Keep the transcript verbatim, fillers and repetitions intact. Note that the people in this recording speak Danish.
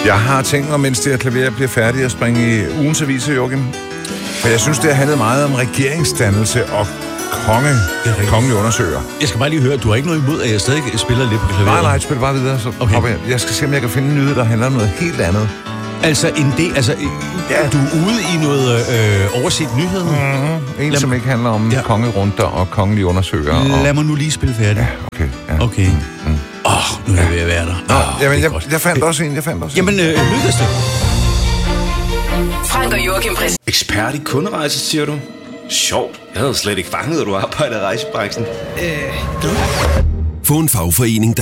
Jeg har tænkt mig, mens det her klaver bliver færdigt, at springe i ugens aviser, Joachim. For jeg synes, det har handlet meget om regeringsdannelse og konge, kongelige undersøger. Jeg skal bare lige høre, du har ikke noget imod, at jeg stadig spiller lidt på klaveret? Nej, nej, spil bare videre. Så okay. Jeg. jeg skal se, om jeg kan finde en nyhed, der handler om noget helt andet. Altså, en del, altså ja. Du er ude i noget øh, overset nyhed? Mm-hmm. En, lad som ikke handler om ja. kongerunder og kongelige undersøgere. Og... Lad mig nu lige spille færdigt. Ja, okay. Ja. Okay. Åh, mm. oh, nu er jeg ved at være der. Nå, oh, jamen, jeg, jeg fandt også en, jeg fandt også Jamen, øh, lykkedes det? Frank og Joachim Præs. Ekspert i kunderejser, siger du? Sjovt. Jeg havde slet ikke fanget, at du arbejder i rejsebranchen. Øh, du? Få en fagforening, der